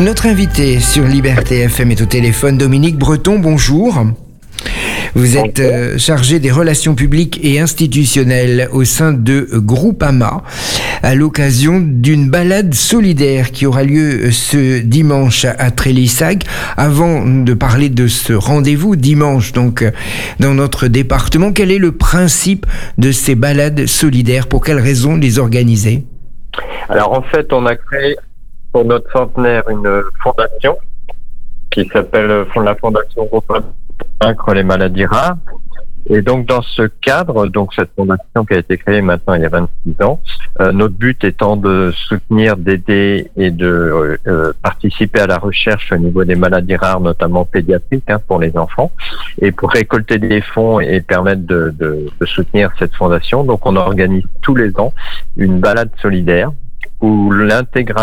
Notre invité sur Liberté FM est au téléphone, Dominique Breton, bonjour. Vous êtes chargé des relations publiques et institutionnelles au sein de Groupama à l'occasion d'une balade solidaire qui aura lieu ce dimanche à Trélissac. Avant de parler de ce rendez-vous dimanche donc dans notre département, quel est le principe de ces balades solidaires? Pour quelles raisons les organiser? Alors en fait, on a créé pour notre centenaire une fondation qui s'appelle la Fondation Groupama pour vaincre les maladies rares. Et donc dans ce cadre, donc cette fondation qui a été créée maintenant il y a 26 ans, notre but étant de soutenir, d'aider et de participer à la recherche au niveau des maladies rares, notamment pédiatriques pour les enfants, et pour récolter des fonds et permettre de soutenir cette fondation. Donc on organise tous les ans une balade solidaire où l'intégralité